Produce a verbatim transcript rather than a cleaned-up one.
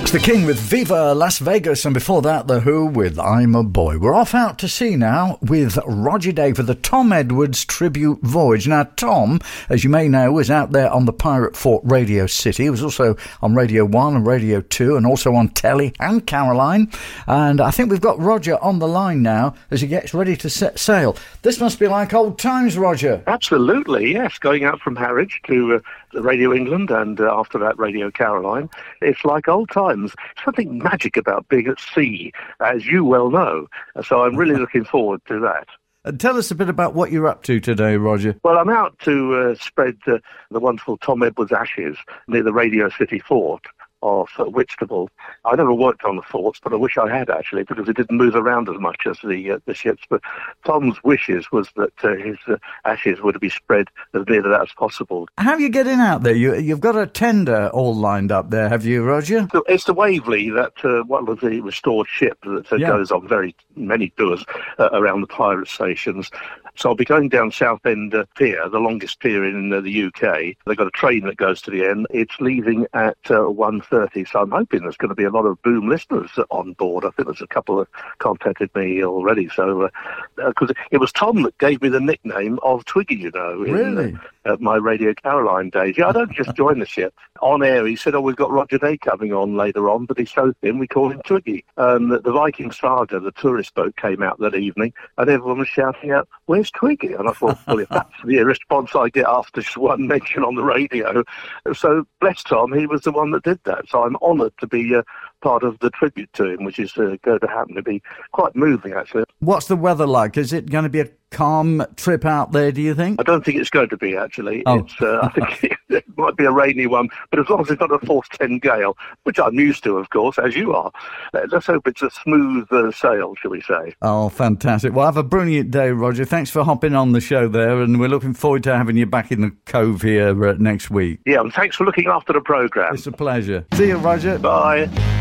The King with Viva Las Vegas, and before that The Who with I'm a Boy. We're off out to sea now with Roger Day for the Tom Edwards tribute voyage. Now Tom, as you may know, was out there on the Pirate Fort Radio City. He was also on Radio one and Radio two and also on Telly and Caroline, and I think we've got Roger on the line now as he gets ready to set sail. This must be like old times, Roger. Absolutely, yes. Going out from Harwich to uh, Radio England and uh, after that Radio Caroline. It's like old times. Something magic about being at sea, as you well know. So I'm really looking forward to that. And tell us a bit about what you're up to today, Roger. Well, I'm out to uh, spread uh, the wonderful Tom Edwards ashes near the Radio City Fort of uh, Whitstable. I never worked on the forts, but I wish I had, actually, because it didn't move around as much as the uh, the ships. But Tom's wishes was that uh, his uh, ashes were to be spread as near to that as possible. How are you getting out there? You, you've got a tender all lined up there, have you, Roger? So it's the Waverley, that uh, one of the restored ship that uh, yeah. goes on very many tours uh, around the pirate stations. So I'll be going down Southend uh, Pier, the longest pier in uh, the U K. They've got a train that goes to the end. It's leaving at uh, one thirty, so I'm hoping there's going to be a lot of Boom listeners on board. I think there's a couple that contacted me already. So, because uh, uh, it was Tom that gave me the nickname of Twiggy, you know, in really? uh, my Radio Caroline days. Yeah, I don't just join the ship. On air, he said, oh, we've got Roger Day coming on later on, but he's so thin, we call him Twiggy. Um, the, the Viking Saga, the tourist boat, came out that evening, and everyone was shouting out, where's Twiggy? And I thought, well, if that's the response I get after just one mention on the radio. So, bless Tom, he was the one that did that. So I'm honoured to be uh, part of the tribute to him, which is uh, going to happen to be quite moving, actually. What's the weather like? Is it going to be a calm trip out there, do you think? I don't think it's going to be, actually. Oh. It's, uh, I think it might be a rainy one, but as long as it's not a force ten gale, which I'm used to, of course, as you are, let's hope it's a smooth uh, sail, shall we say. Oh, fantastic. Well, have a brilliant day, Roger. Thanks for hopping on the show there, and we're looking forward to having you back in the Cove here uh, next week. Yeah, and thanks for looking after the programme. It's a pleasure. See you, Roger. Bye.